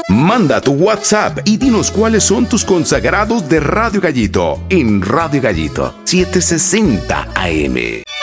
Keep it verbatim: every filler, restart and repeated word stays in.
Manda tu WhatsApp y dinos cuáles son tus consagrados de Radio Gallito en Radio Gallito setecientos sesenta A M.